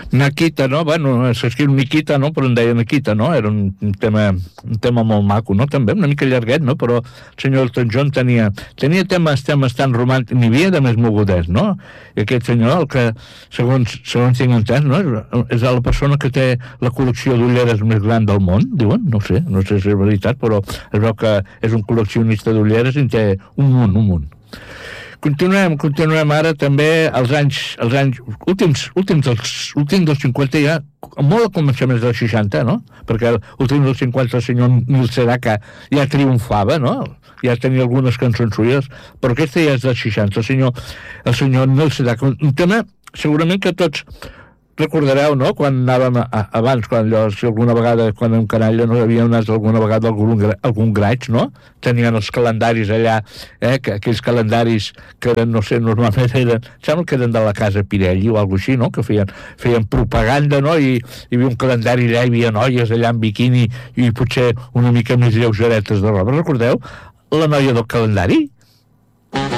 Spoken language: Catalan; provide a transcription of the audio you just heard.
Nakita, no? Bueno, s'escriu Nikita, no? Però en deia Nakita, no? Era un tema molt maco, no? També una mica llarguet, no? Però el senyor Elton John tenia temes tan romàntics, n'hi havia de més mogudets, no? I aquest senyor, el que, segons tinc entès, no? És la persona que té la col·lecció d'ulleres més gran del món, diuen, no sé si és veritat, però es veu que és un col·leccionista d'ulleres i en té un munt. Continuem ara també els anys últims dels 50, ja molt a començaments dels 60, no? Perquè últims dels 50 el senyor Nil Sedaka ja triomfava, no? Ja tenia algunes cançons suyes, però aquesta ja és dels 60, el senyor Nil Sedaka, un tema segurament que tots recordareu, no?, quan anàvem abans, si alguna vegada, quan en canalla no havíem anat alguna vegada a algun graig, no? Tenien els calendaris allà, que aquells calendaris que eren, no sé, normalment sembla que eren de la casa Pirelli o alguna cosa així, no?, que feien propaganda, no?, i hi havia un calendari allà, hi havia noies allà en biquini i potser una mica més lleugeretes de roba. Recordeu la noia del calendari?